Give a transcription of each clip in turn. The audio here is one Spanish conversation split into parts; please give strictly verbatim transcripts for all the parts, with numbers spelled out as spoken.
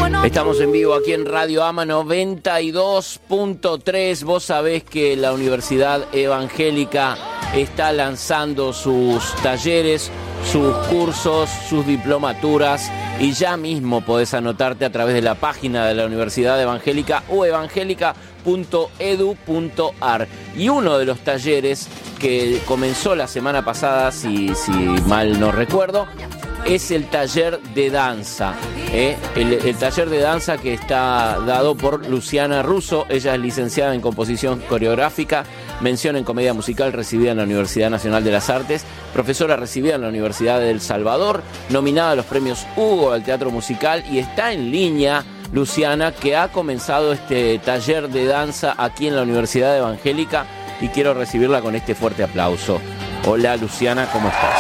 Estamos en vivo aquí en Radio Ama noventa y dos punto tres. Vos sabés que la Universidad Evangélica está lanzando sus talleres, sus cursos, sus diplomaturas, y ya mismo podés anotarte a través de la página de la Universidad Evangélica o evangélica punto edu punto ar. Y uno de los talleres que comenzó la semana pasada, si, si mal no recuerdo, es el taller de danza, ¿eh? el, el taller de danza que está dado por Luciana Russo. Ella es licenciada en composición coreográfica, mención en comedia musical, recibida en la Universidad Nacional de las Artes, profesora recibida en la Universidad de El Salvador, nominada a los premios Hugo al teatro musical, y está en línea Luciana, que ha comenzado este taller de danza aquí en la Universidad Evangélica, y quiero recibirla con este fuerte aplauso. Hola Luciana, ¿cómo estás?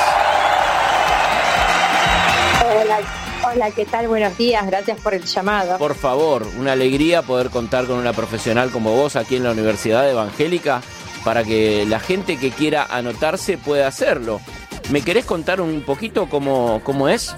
Hola, hola, ¿qué tal? Buenos días, gracias por el llamado. Por favor, una alegría poder contar con una profesional como vos aquí en la Universidad Evangélica para que la gente que quiera anotarse pueda hacerlo. ¿Me querés contar un poquito cómo, cómo es?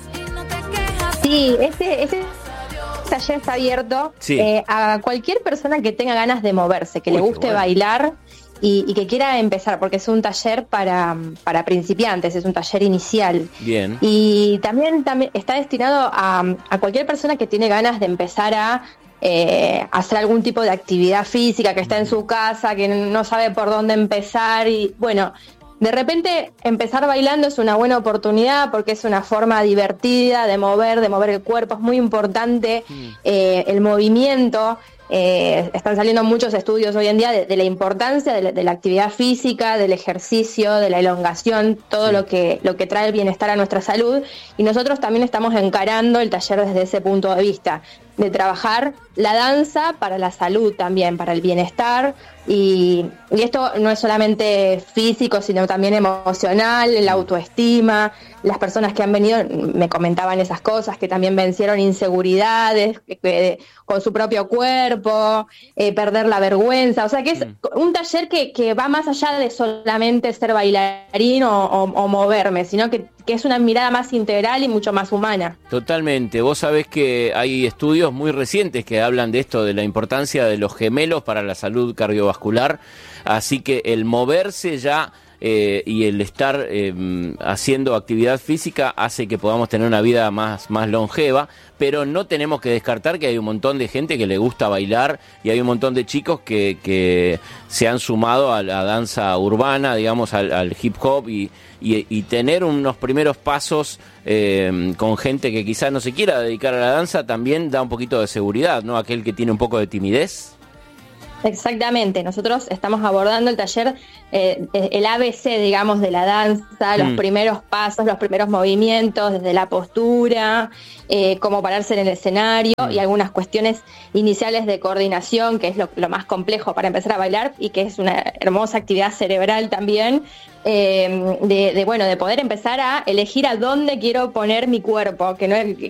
Sí, este, este taller está abierto sí. eh, a cualquier persona que tenga ganas de moverse, que Uy, le guste bueno. bailar y, y que quiera empezar, porque es un taller para, para principiantes, es un taller inicial. Bien. Y también, también está destinado a, a cualquier persona que tiene ganas de empezar a eh, hacer algún tipo de actividad física, que está en su casa, que no sabe por dónde empezar. Y bueno, de repente empezar bailando es una buena oportunidad porque es una forma divertida de mover, de mover el cuerpo. Es muy importante mm. eh, el movimiento. Eh, están saliendo muchos estudios hoy en día de, de la importancia de la, de la actividad física, del ejercicio, de la elongación, todo sí. lo que lo que trae el bienestar a nuestra salud, y nosotros también estamos encarando el taller desde ese punto de vista, de trabajar la danza para la salud también, para el bienestar, y, y esto no es solamente físico, sino también emocional, la autoestima. Las personas que han venido me comentaban esas cosas, que también vencieron inseguridades que, que, con su propio cuerpo, eh, perder la vergüenza. O sea que es mm. un taller que, que va más allá de solamente ser bailarín o, o, o moverme, sino que, que es una mirada más integral y mucho más humana. Totalmente. Vos sabés que hay estudios muy recientes que hablan de esto, de la importancia de los gemelos para la salud cardiovascular, así que el moverse ya eh, y el estar eh, haciendo actividad física hace que podamos tener una vida más, más longeva, pero no tenemos que descartar que hay un montón de gente que le gusta bailar y hay un montón de chicos que, que se han sumado a la danza urbana, digamos, al, al hip hop, y, y, y tener unos primeros pasos eh, con gente que quizás no se quiera dedicar a la danza también da un poquito de seguridad, ¿no? Aquel que tiene un poco de timidez. Exactamente, nosotros estamos abordando el taller, eh, el A B C, digamos, de la danza, los mm. primeros pasos, los primeros movimientos, desde la postura, eh, cómo pararse en el escenario mm. y algunas cuestiones iniciales de coordinación, que es lo, lo más complejo para empezar a bailar y que es una hermosa actividad cerebral también, eh, de, de bueno, de poder empezar a elegir a dónde quiero poner mi cuerpo, que no es,